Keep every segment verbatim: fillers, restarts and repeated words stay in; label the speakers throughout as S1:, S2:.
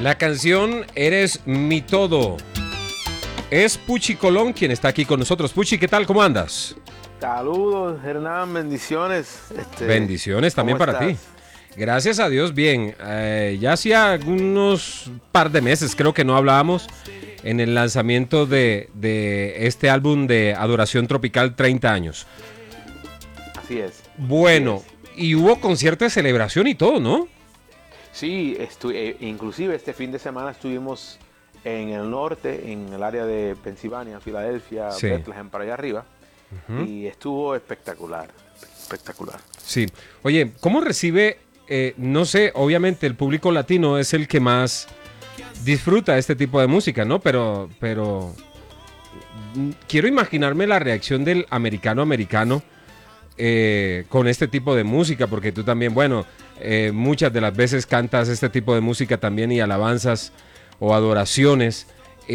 S1: La canción Eres mi todo. Es Puchi Colón quien está aquí con nosotros. Puchi, ¿qué tal? ¿Cómo andas?
S2: Saludos, Hernán, bendiciones. Este,
S1: Bendiciones también para
S2: estás?
S1: ti. Gracias a Dios, bien. Eh, ya hacía algunos par de meses creo que no hablábamos en el lanzamiento de, de este álbum de Adoración Tropical treinta años.
S2: Así es.
S1: Bueno,
S2: Así es.
S1: y hubo concierto de celebración y todo, ¿no?
S2: Sí, estu eh, inclusive este fin de semana estuvimos en el norte, en el área de Pensilvania, Filadelfia,
S1: Sí.
S2: Bethlehem, para allá arriba.
S1: Uh-huh.
S2: Y estuvo espectacular, espectacular.
S1: Sí. Oye, ¿cómo recibe, eh, no sé, obviamente el público latino es el que más disfruta este tipo de música, ¿no? Pero, pero quiero imaginarme la reacción del americano americano eh, con este tipo de música, porque tú también, bueno, eh, muchas de las veces cantas este tipo de música también y alabanzas o adoraciones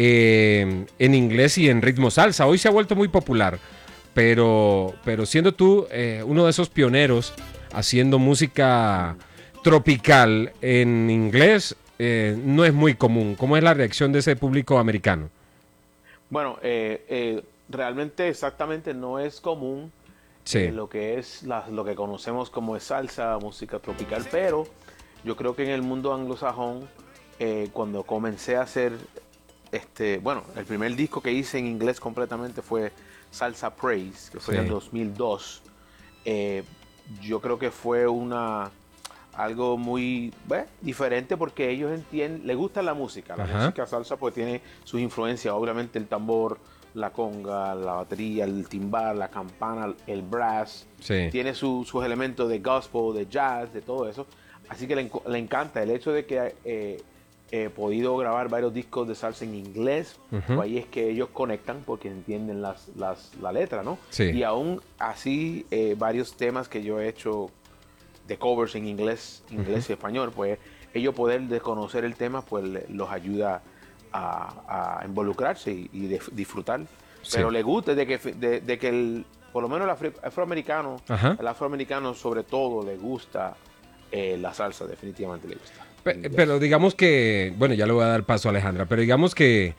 S1: eh, en inglés y en ritmo salsa. Hoy se ha vuelto muy popular, pero, pero siendo tú eh, uno de esos pioneros haciendo música tropical en inglés, eh, no es muy común. ¿Cómo es la reacción de ese público americano?
S2: Bueno, eh, eh, realmente exactamente no es común
S1: Sí.
S2: eh, lo que es la, lo que conocemos como salsa, música tropical, pero yo creo que en el mundo anglosajón, eh, cuando comencé a hacer, este, bueno, el primer disco que hice en inglés completamente fue Salsa Praise, que fue
S1: Sí.
S2: en el dos mil dos. Eh, yo creo que fue una algo muy bueno, diferente porque ellos entienden, les gusta la música, la
S1: Ajá.
S2: música salsa pues tiene sus influencias, obviamente el tambor, la conga, la batería, el timbal, la campana, el brass,
S1: Sí.
S2: tiene su- sus elementos de gospel, de jazz, de todo eso, así que le, enco- le encanta el hecho de que eh, he podido grabar varios discos de salsa en inglés,
S1: Uh-huh.
S2: pues ahí es que ellos conectan porque entienden las, las, la letra, ¿no?
S1: Sí.
S2: Y aún así eh, varios temas que yo he hecho de covers en inglés, inglés uh-huh. y español, pues ellos poder desconocer el tema, pues le, los ayuda a, a involucrarse y, y de, disfrutar. Sí. Pero le gusta de que, de, de que el, por lo menos el afro, afroamericano, uh-huh. el afroamericano sobre todo le gusta eh, la salsa, definitivamente le gusta.
S1: Pe- pero digamos que, bueno, ya le voy a dar paso a Alejandra, pero digamos que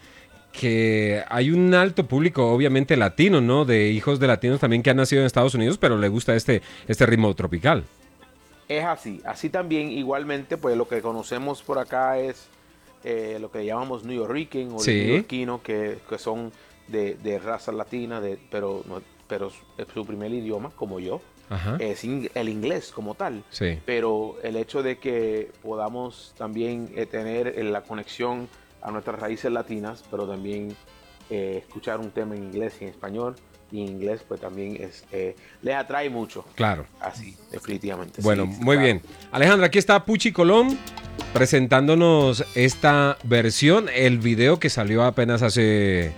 S1: que hay un alto público, obviamente latino, ¿no? De hijos de latinos también que han nacido en Estados Unidos, pero le gusta este, este ritmo tropical.
S2: Es así, así también igualmente, pues lo que conocemos por acá es eh, lo que llamamos New Yorker o
S1: Sí.
S2: neoyorquino, que, que son de, de raza latina, de, pero, no, pero su primer idioma, como yo,
S1: Ajá.
S2: es in, el inglés como tal.
S1: Sí.
S2: Pero el hecho de que podamos también eh, tener la conexión a nuestras raíces latinas, pero también eh, escuchar un tema en inglés y en español, y en inglés pues también es eh, les atrae mucho.
S1: Claro.
S2: Así, definitivamente.
S1: Bueno,
S2: sí,
S1: muy
S2: claro.
S1: bien. Alejandra, aquí está Puchi Colón presentándonos esta versión, el video que salió apenas hace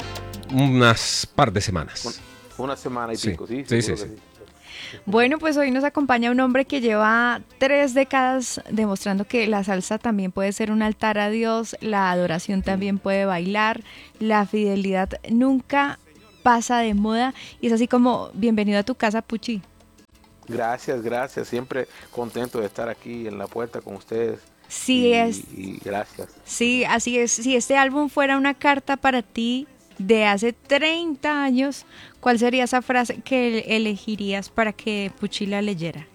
S1: unas par de semanas.
S2: Una semana y
S1: sí.
S2: pico, sí.
S1: Sí, sí, sí.
S2: sí.
S3: Bueno, pues hoy nos acompaña un hombre que lleva tres décadas demostrando que la salsa también puede ser un altar a Dios, la adoración también puede bailar, la fidelidad nunca pasa de moda y es así como bienvenido a tu casa, Puchi.
S2: Gracias, gracias. Siempre contento de estar aquí en la puerta con ustedes.
S3: Sí
S2: y,
S3: es.
S2: Y gracias.
S3: Sí, así es. Si este álbum fuera una carta para ti de hace treinta años, ¿cuál sería esa frase que elegirías para que Puchi la leyera?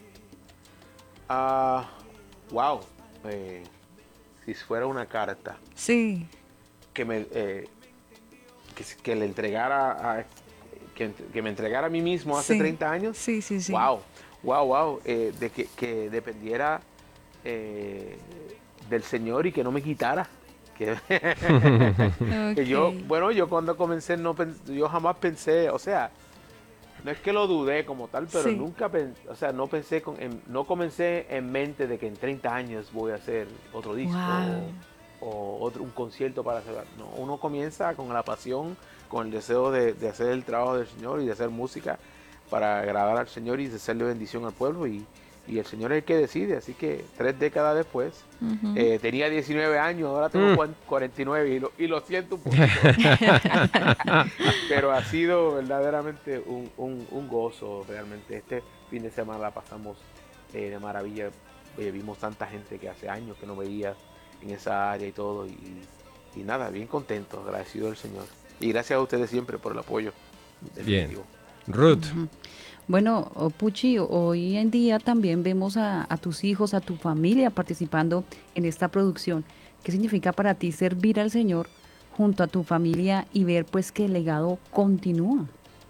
S2: Ah, uh, wow. Eh, si fuera una carta.
S3: Sí.
S2: Que me eh, que, que le entregara a que, que me entregara a mí mismo hace
S3: sí.
S2: treinta años.
S3: Sí, sí, sí.
S2: Wow, wow, wow. Eh, de que, que dependiera eh, del Señor y que no me quitara. Que,
S3: okay.
S2: que yo, bueno, yo cuando comencé, no yo jamás pensé, o sea, no es que lo dudé como tal, pero sí. nunca, o sea, no pensé, con, en, no comencé en mente de que en treinta años voy a hacer otro disco
S3: wow.
S2: o, o otro, un concierto para hacer. No, uno comienza con la pasión, con el deseo de, de hacer el trabajo del Señor y de hacer música para agradar al Señor y de hacerle bendición al pueblo y, y el Señor es el que decide, así que tres décadas después, uh-huh. eh, tenía diecinueve años, ahora tengo mm. cuarenta y nueve y lo, y lo siento un poquito. Pero ha sido verdaderamente un, un, un gozo, realmente. Este fin de semana la pasamos eh, de maravilla, eh, vimos tanta gente que hace años que no veía en esa área y todo. Y, y nada, bien contento, agradecido del Señor. Y gracias a ustedes siempre por el apoyo.
S1: Bien. Ruth.
S4: Uh-huh. Bueno, Puchi, hoy en día también vemos a, a tus hijos, a tu familia participando en esta producción. ¿Qué significa para ti servir al Señor junto a tu familia y ver pues que el legado continúa?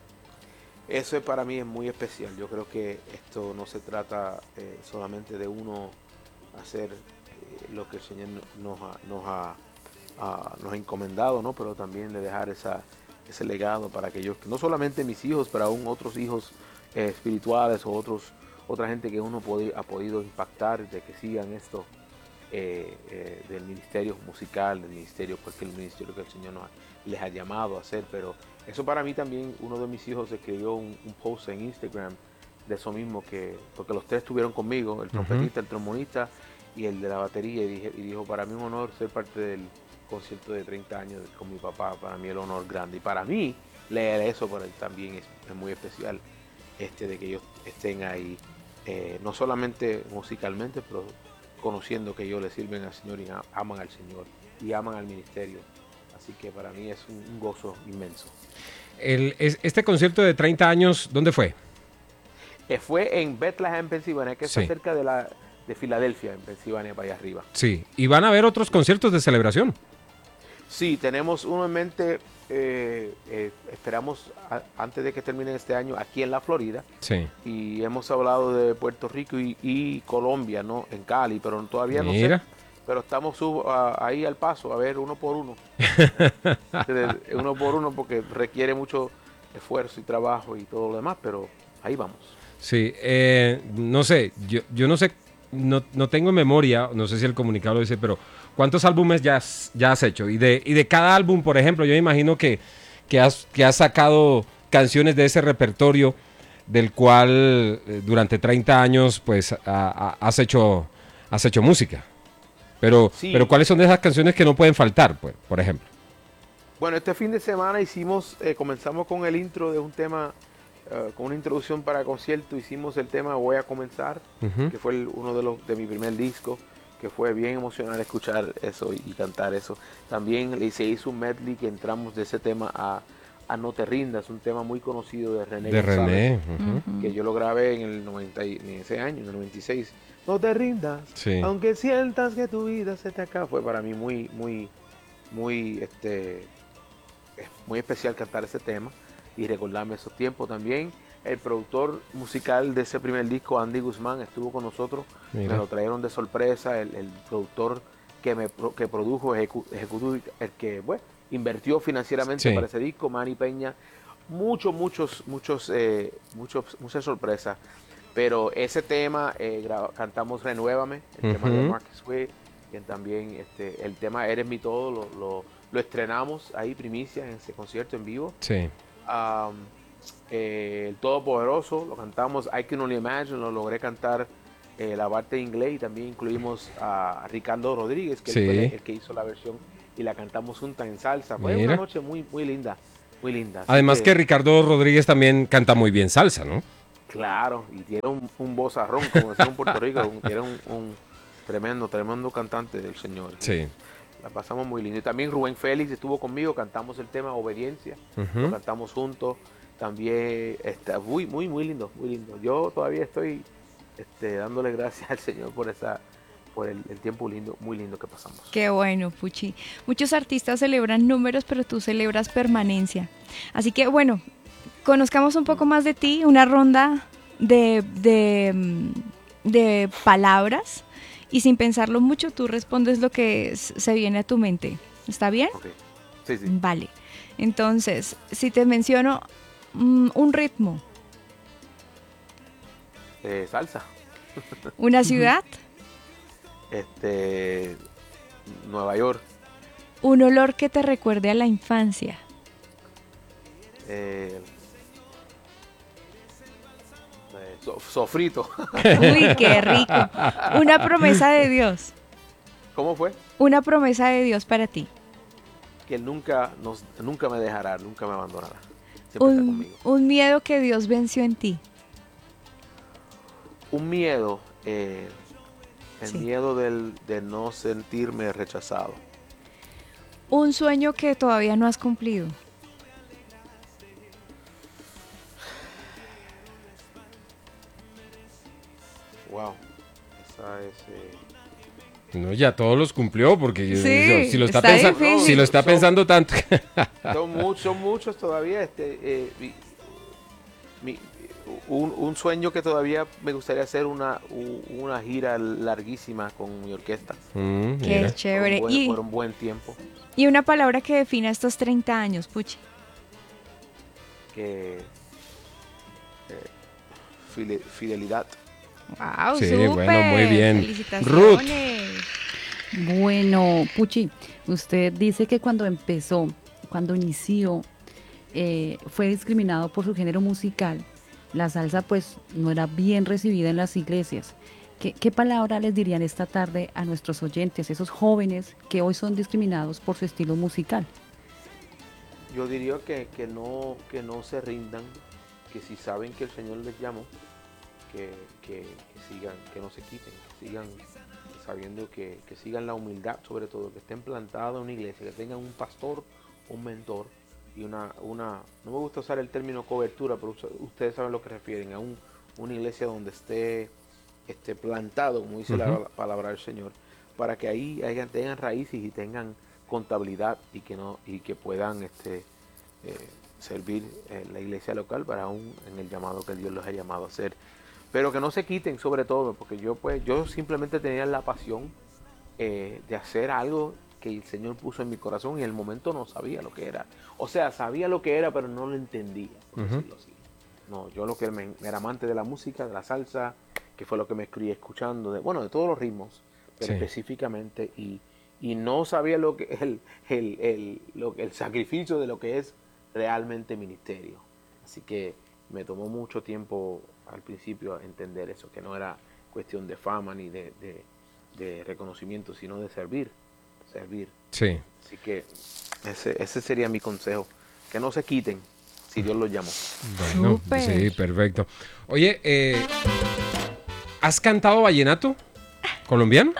S2: Eso es, para mí es muy especial. Yo creo que esto no se trata eh, solamente de uno hacer eh, lo que el Señor nos ha, nos ha, uh, nos ha encomendado, ¿no? Pero también de dejar esa, ese legado para aquellos, no solamente mis hijos, pero aún otros hijos eh, espirituales o otros, otra gente que uno podi- ha podido impactar de que sigan esto eh, eh, del ministerio musical, del ministerio, cualquier ministerio que el Señor nos ha, les ha llamado a hacer. Pero eso para mí también, uno de mis hijos escribió un, un post en Instagram de eso mismo, que porque los tres estuvieron conmigo, el trompetista, uh-huh. el trombonista y el de la batería, y, dije, y dijo, para mí un honor ser parte del concierto de treinta años con mi papá, para mí el honor grande. Y para mí leer eso para él también es, es muy especial, este de que ellos estén ahí, eh, no solamente musicalmente, pero conociendo que ellos le sirven al Señor y aman al Señor y aman al ministerio. Así que para mí es un, un gozo inmenso.
S1: El, este concierto de treinta años, ¿dónde fue?
S2: Eh, fue en Bethlehem, Pensilvania, que está
S1: sí.
S2: cerca de, la, de Filadelfia, en Pensilvania, para allá arriba.
S1: Sí, ¿y van a haber otros conciertos de celebración?
S2: Sí, tenemos uno en mente, eh, eh, esperamos a, antes de que termine este año aquí en la Florida.
S1: Sí.
S2: Y hemos hablado de Puerto Rico y, y Colombia, ¿no? En Cali, pero todavía
S1: Mira.
S2: no sé. Pero estamos sub, uh, ahí al paso, a ver, uno por uno. uno por uno, porque requiere mucho esfuerzo y trabajo y todo lo demás, pero ahí vamos.
S1: Sí, eh, no sé, yo, yo no sé, no, no tengo memoria, no sé si el comunicado lo dice, pero ¿cuántos álbumes ya has, ya has hecho? Y de, y de cada álbum, por ejemplo, yo me imagino que, que, has, que has sacado canciones de ese repertorio del cual eh, durante treinta años pues a, a, has, hecho, has hecho música. Pero, sí. pero ¿cuáles son de esas canciones que no pueden faltar, pues, por ejemplo?
S2: Bueno, este fin de semana hicimos, eh, comenzamos con el intro de un tema, uh, con una introducción para concierto. Hicimos el tema Voy a Comenzar, uh-huh. que fue el, uno de los de mi primer disco, que fue bien emocional escuchar eso y, y cantar eso. También se hizo un medley que entramos de ese tema a, a No Te Rindas, un tema muy conocido de René
S1: de
S2: González,
S1: René, uh-huh.
S2: que yo lo grabé en el noventa, en ese año, en el noventa y seis. No te rindas,
S1: sí.
S2: aunque sientas que tu vida se te acaba. Fue para mí muy, muy, muy, este, muy especial cantar ese tema y recordarme esos tiempos también. El productor musical de ese primer disco, Andy Guzmán, estuvo con nosotros. Mira. Me lo trajeron de sorpresa. El, el productor que me que produjo, ejecutó, el que bueno, invirtió financieramente sí. para ese disco, Manny Peña. Muchos, muchos, muchos, eh, muchos, muchas sorpresas. Pero ese tema, eh, cantamos Renuévame, el uh-huh. tema de Marcus Witt, y también este, el tema Eres mi todo, lo, lo, lo estrenamos ahí, primicia, en ese concierto en vivo.
S1: Sí.
S2: Um, eh, el Todopoderoso, lo cantamos I Can Only Imagine, lo logré cantar eh, la parte de inglés, y también incluimos a Ricardo Rodríguez, que sí. fue el, el que hizo la versión, y la cantamos juntas en salsa. Fue Mira. una noche muy, muy linda, muy linda. Así
S1: Además que, que Ricardo Rodríguez también canta muy bien salsa, ¿no?
S2: Claro, y tiene un, un vozarrón, como decía en Puerto Rico, un, tiene un, un tremendo, tremendo cantante del Señor.
S1: Sí.
S2: La pasamos muy lindo. Y también Rubén Félix estuvo conmigo, cantamos el tema Obediencia, uh-huh. lo cantamos juntos. También está muy, muy, muy lindo, muy lindo. Yo todavía estoy este, dándole gracias al Señor por esa, por el, el tiempo lindo, muy lindo que pasamos.
S3: Qué bueno, Puchi. Muchos artistas celebran números, pero tú celebras permanencia. Así que bueno, conozcamos un poco más de ti, una ronda de, de, de palabras, y sin pensarlo mucho tú respondes lo que se viene a tu mente. ¿Está bien?
S2: Okay. Sí, sí.
S3: Vale. Entonces, si te menciono um, un ritmo.
S2: Eh, salsa.
S3: ¿Una ciudad?
S2: Este, Nueva York.
S3: ¿Un olor que te recuerde a la infancia?
S2: Eh, So, sofrito.
S3: Uy, qué rico. Una promesa de Dios.
S2: ¿Cómo fue?
S3: Una promesa de Dios para ti.
S2: Que Él nunca, nos, nunca me dejará, nunca me abandonará. Siempre
S3: un,
S2: está conmigo.
S3: Un miedo que Dios venció en ti.
S2: Un miedo, eh, El
S3: Sí.
S2: miedo del, de no sentirme rechazado.
S3: Un sueño que todavía no has cumplido.
S2: Wow. Esa es... eh,
S1: No, ya todos los cumplió, porque yo-
S3: Sí,
S1: yo- si lo está,
S3: está
S1: pensa-
S3: difícil.
S1: si lo está
S2: Son-
S1: pensando tanto.
S2: Son, mu- son muchos todavía. Este, eh, mi- mi- un, un sueño que todavía me gustaría hacer una, u- una gira larguísima con mi orquesta.
S1: Mm,
S3: Qué
S1: mira.
S3: chévere.
S2: Por un, buen,
S3: Y,
S2: por un buen tiempo.
S3: y una palabra que defina estos treinta años, Puchi.
S2: Que, eh, fide- fidelidad.
S3: Wow,
S1: Sí,
S3: súper.
S1: bueno, muy bien.
S3: Felicitaciones.
S4: Bueno, Puchi, usted dice que cuando empezó, cuando inició, eh, fue discriminado por su género musical. La salsa pues no era bien recibida en las iglesias. ¿Qué, qué palabra les dirían esta tarde a nuestros oyentes, esos jóvenes que hoy son discriminados por su estilo musical?
S2: Yo diría que, que, no, que no se rindan, que si saben que el Señor les llamó, que, que, que sigan, que no se quiten, que sigan sabiendo que, que sigan la humildad, sobre todo, que estén plantados en una iglesia, que tengan un pastor, un mentor y una, una no me gusta usar el término cobertura, pero ustedes saben lo que refieren, a un, una iglesia donde esté, esté plantado, como dice la
S1: Ujú.
S2: palabra del Señor, para que ahí hayan, tengan raíces y tengan contabilidad y que no y que puedan este eh, servir en la iglesia local para aún en el llamado que Dios los ha llamado a hacer, pero que no se quiten, sobre todo porque yo pues yo simplemente tenía la pasión eh, de hacer algo que el Señor puso en mi corazón y en el momento no sabía lo que era, o sea, sabía lo que era pero no lo entendía, por
S1: Ujú.
S2: decirlo así. No, yo lo que me, era amante de la música, de la salsa, que fue lo que me crié escuchando, de, bueno, de todos los ritmos, pero
S1: Sí.
S2: específicamente, y, y no sabía lo que el, el, el, lo, el sacrificio de lo que es realmente ministerio. Así que me tomó mucho tiempo al principio entender eso, que no era cuestión de fama ni de, de, de reconocimiento, sino de servir, servir.
S1: Sí.
S2: Así que ese, ese sería mi consejo, que no se quiten si Dios los llamó.
S1: Bueno,
S3: Súper.
S1: sí, perfecto. Oye, eh, ¿has cantado vallenato colombiano?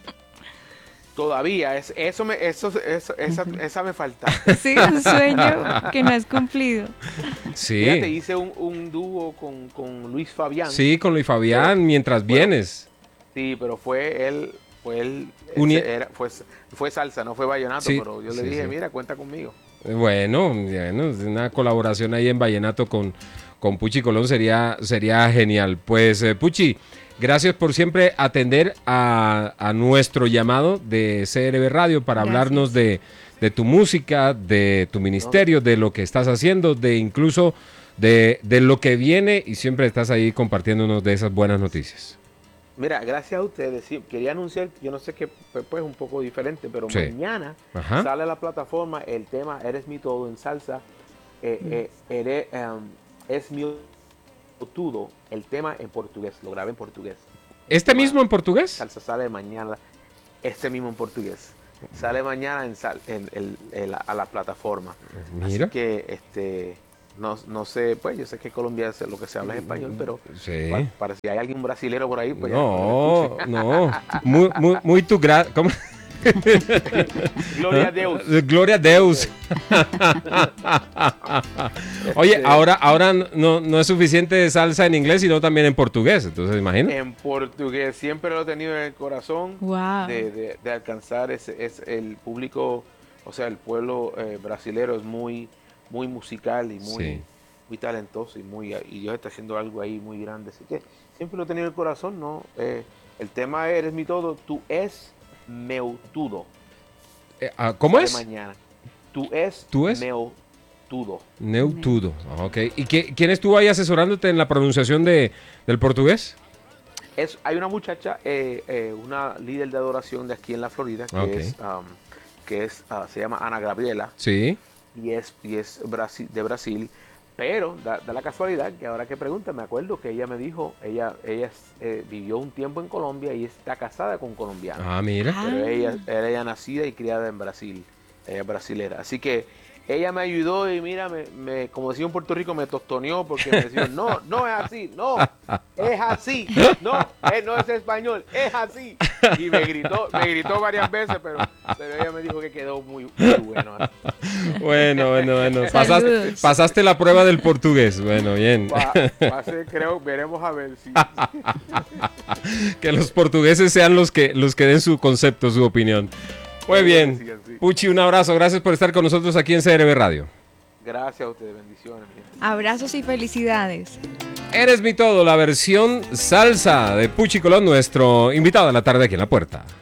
S2: Todavía, es, eso me, eso, eso, esa, esa me falta.
S3: Sí, un sueño que no has cumplido.
S1: Sí.
S2: Fíjate, hice un, un dúo con, con Luis Fabián.
S1: Sí, con Luis Fabián, mientras
S2: Bueno.
S1: vienes.
S2: Sí, pero fue él, fue él,
S1: Uni-
S2: ese era, fue, fue salsa, no fue vallenato,
S1: Sí,
S2: pero yo le
S1: sí,
S2: dije,
S1: sí.
S2: mira, cuenta conmigo.
S1: Bueno, bueno, una colaboración ahí en vallenato con, con Puchi Colón sería, sería genial. Pues, eh, Puchi, gracias por siempre atender a, a nuestro llamado de C R B Radio para
S3: Gracias.
S1: hablarnos de, de tu música, de tu ministerio, de lo que estás haciendo, de incluso de, de lo que viene, y siempre estás ahí compartiéndonos de esas buenas noticias.
S2: Mira, gracias a ustedes, sí, quería anunciar, yo no sé qué, pues pues, un poco diferente, pero
S1: Sí.
S2: mañana
S1: Ajá.
S2: sale a la plataforma el tema Eres mi todo en salsa, eh, eh, ere- em, es mi todo, el tema en portugués, lo grabé en portugués.
S1: ¿Este mismo en portugués?
S2: Salsa sale mañana, este mismo en portugués. Sale mañana en, sal, en, el- en la- a la plataforma.
S1: Mira.
S2: Así que este no, no sé, pues yo sé que Colombia es lo que se habla es español, pero
S1: Sí.
S2: para, para si hay alguien brasilero por ahí, pues ya
S1: No, no. Muy, muy, muy tu gra... ¿Cómo?
S2: Gloria a Dios.
S1: Gloria a Deus. Oye,
S2: Este,
S1: ahora, ahora no, no es suficiente salsa en inglés, sino también en portugués. Entonces, imagina.
S2: En portugués, siempre lo he tenido en el corazón
S3: Wow.
S2: de, de- de alcanzar ese, es el público, o sea, el pueblo eh, brasilero es muy, muy musical y muy,
S1: Sí.
S2: muy talentoso y muy y Dios está haciendo algo ahí muy grande. Así que siempre lo he tenido en el corazón, ¿no? Eh, el tema Eres mi todo, tú es meu tudo.
S1: Eh, ah, ¿Cómo
S2: Sale
S1: es?
S2: Mañana. Tú es,
S1: ¿Tú es?
S2: meu tudo.
S1: Neutudo. Ah, ok. ¿Y qué- quién estuvo ahí asesorándote en la pronunciación de, del portugués?
S2: Es, hay una muchacha, eh, eh, una líder de adoración de aquí en la Florida, que
S1: Ok.
S2: es, um, que es ah, se llama Ana Gabriela,
S1: Sí.
S2: y es, y es Brasi- de Brasil, pero da, da la casualidad que ahora que pregunta, me acuerdo que ella me dijo, ella, ella es, eh, vivió un tiempo en Colombia y está casada con un colombiano,
S1: Ah, mira.
S3: Ah.
S2: pero ella era ella nacida y criada en Brasil, ella es brasilera, así que ella me ayudó y mira, me, me- como decía en Puerto Rico, me tostoneó porque me decía, no, no es así, no, es así, no, eh, no es español, es así. Y me gritó, me gritó varias veces, pero, pero ella me dijo que quedó muy, muy bueno.
S1: Bueno, bueno, bueno. Pasaste, pasaste la prueba del portugués. Bueno, bien.
S2: Pa, pasé, creo, veremos a ver si.
S1: Que los portugueses sean los que, los que den su concepto, su opinión. Muy bien. Puchi, un abrazo. Gracias por estar con nosotros aquí en C R B Radio.
S2: Gracias a ustedes. Bendiciones.
S3: Abrazos y felicidades.
S1: Eres mi todo, la versión salsa de Puchi Colón, nuestro invitado de la tarde aquí en La Puerta.